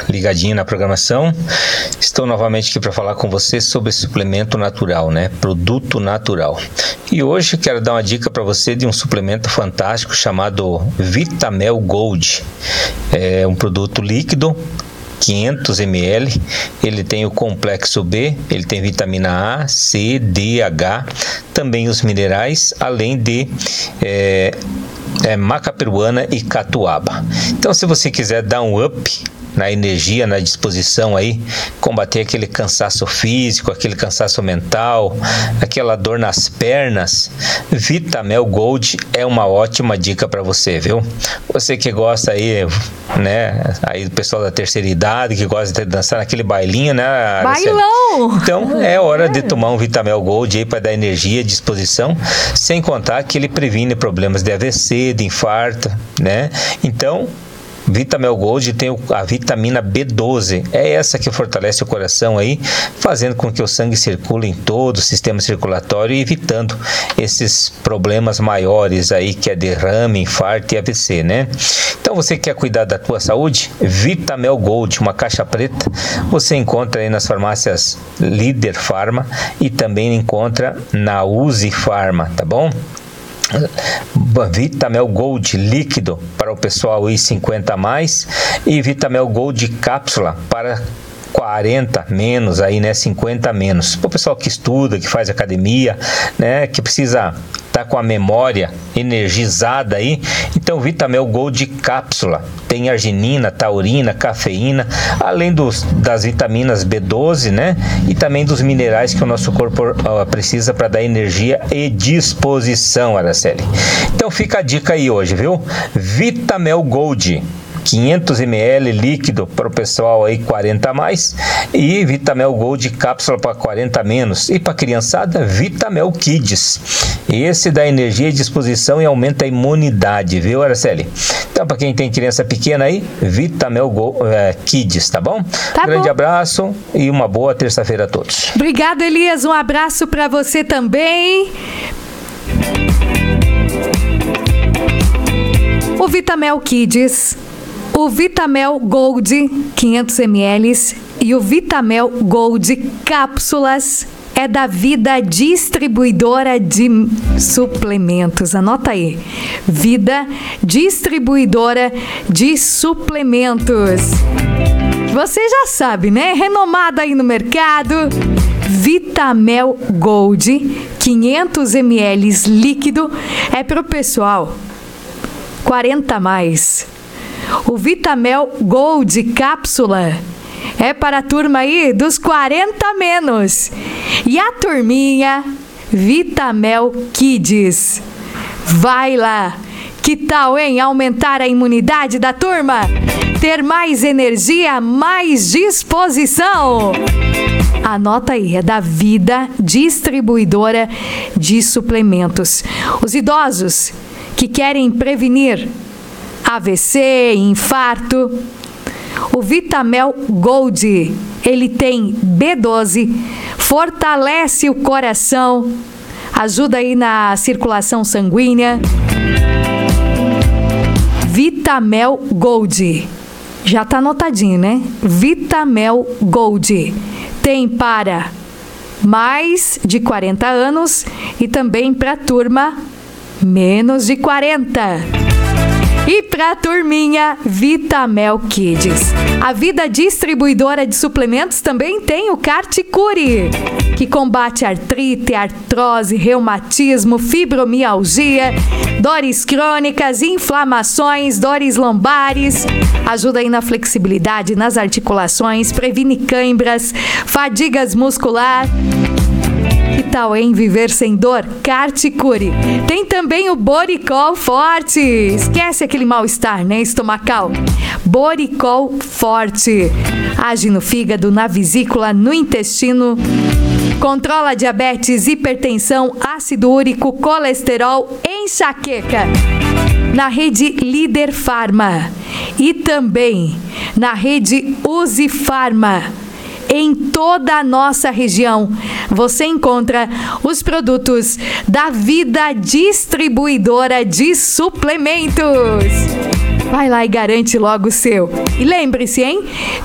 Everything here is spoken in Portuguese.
ligadinho na programação. Estou novamente aqui para falar com você sobre suplemento natural, né? Produto natural. E hoje eu quero dar uma dica para você de um suplemento fantástico chamado Vitamel Gold. É um produto líquido, 500 ml, ele tem o complexo B, ele tem vitamina A, C, D, H, também os minerais, além de maca peruana e catuaba. Então, se você quiser dar um up na energia, na disposição aí, combater aquele cansaço físico, aquele cansaço mental, aquela dor nas pernas, Vitamel Gold é uma ótima dica para você, viu? Você que gosta aí, né, aí do pessoal da terceira idade, que gosta de dançar naquele bailinho, né? Bailão! Então, é hora de tomar um Vitamel Gold aí para dar energia, disposição, sem contar que ele previne problemas de AVC, de infarto, né? Então, Vitamel Gold tem a vitamina B12, é essa que fortalece o coração aí, fazendo com que o sangue circule em todo o sistema circulatório e evitando esses problemas maiores aí, que é derrame, infarto e AVC, né? Então, você quer cuidar da tua saúde? Vitamel Gold, uma caixa preta, você encontra aí nas farmácias Líder Farma e também encontra na Uzi Farma, tá bom? Vitamel Gold líquido para o pessoal aí 50 a mais e Vitamel Gold cápsula para 40 menos aí, né, 50 menos. Para o pessoal que estuda, que faz academia, né, que precisa estar com a memória energizada aí, então Vitamel Gold cápsula tem arginina, taurina, cafeína, além das vitaminas B12, né, e também dos minerais que o nosso corpo precisa para dar energia e disposição, Araceli. Então fica a dica aí hoje, viu? Vitamel Gold 500 ml líquido para o pessoal aí 40 a mais e Vitamel Gold cápsula para 40 a menos e para criançada Vitamel Kids. Esse dá energia e disposição e aumenta a imunidade, viu, Araceli? Então, para quem tem criança pequena aí, Vitamel Kids, tá bom? Tá Grande bom. Abraço e uma boa terça-feira a todos. Obrigada, Elias. Um abraço para você também. O Vitamel Kids, o Vitamel Gold 500 ml e o Vitamel Gold cápsulas é da Vida Distribuidora de Suplementos. Anota aí. Vida Distribuidora de Suplementos. Você já sabe, né? Renomada aí no mercado. Vitamel Gold 500 ml líquido é para o pessoal 40 a mais. O Vitamel Gold cápsula é para a turma aí dos 40 a menos. E a turminha Vitamel Kids. Vai lá. Que tal, hein? Aumentar a imunidade da turma? Ter mais energia, mais disposição. Anota aí, é da Vida Distribuidora de Suplementos. Os idosos que querem prevenir AVC, infarto, o Vitamel Gold, ele tem B12, fortalece o coração, ajuda aí na circulação sanguínea. Vitamel Gold, já tá anotadinho, né? Vitamel Gold, tem para mais de 40 anos e também para turma menos de 40. E para a turminha Vitamel Kids. A Vida Distribuidora de Suplementos também tem o Carticure, que combate artrite, artrose, reumatismo, fibromialgia, dores crônicas, inflamações, dores lombares. Ajuda aí na flexibilidade nas articulações, previne cãibras, fadigas muscular. Que tal, hein? Viver sem dor? Carticure. Tem também o Boricol Forte. Esquece aquele mal-estar, né? Estomacal. Boricol Forte. Age no fígado, na vesícula, no intestino. Controla diabetes, hipertensão, ácido úrico, colesterol, enxaqueca. Na rede Líder Farma. E também na rede Uzi Farma. Em toda a nossa região, você encontra os produtos da Vida Distribuidora de Suplementos. Vai lá e garante logo o seu. E lembre-se, hein?